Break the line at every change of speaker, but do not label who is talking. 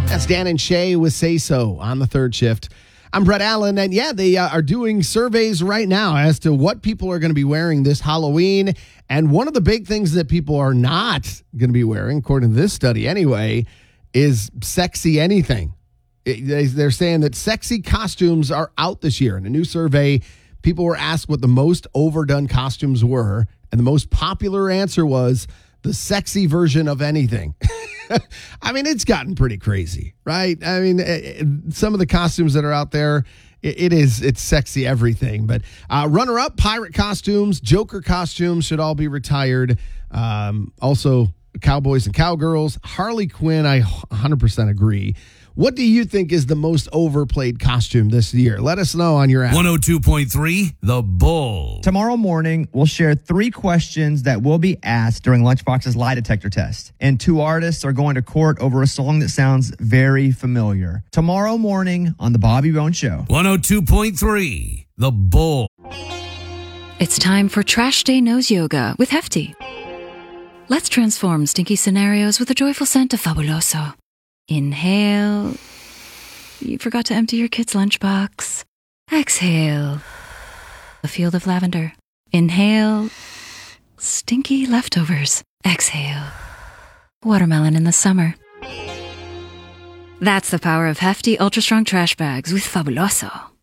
That's Dan and Shay with Say So on the third shift. I'm Brett Allen, and they are doing surveys right now as to what people are going to be wearing this Halloween. And one of the big things that people are not going to be wearing, according to this study anyway, is sexy anything. They're saying that sexy costumes are out this year. In a new survey, people were asked what the most overdone costumes were, and the most popular answer was the sexy version of anything. I mean, it's gotten pretty crazy, right? I mean, some of the costumes that are out there, it's sexy everything. But runner-up, pirate costumes, Joker costumes should all be retired. Also, cowboys and cowgirls, Harley Quinn, I 100% agree. What do you think is the most overplayed costume this year? Let us know on your app.
102.3, The Bull.
Tomorrow morning, we'll share 3 questions that will be asked during Lunchbox's lie detector test. And 2 artists are going to court over a song that sounds very familiar. Tomorrow morning on The Bobby Bone Show.
102.3, The Bull.
It's time for Trash Day Nose Yoga with Hefty. Let's transform stinky scenarios with a joyful scent of Fabuloso. Inhale. You forgot to empty your kid's lunchbox. Exhale. A field of lavender. Inhale. Stinky leftovers. Exhale. Watermelon in the summer. That's the power of Hefty Ultra Strong Trash Bags with Fabuloso.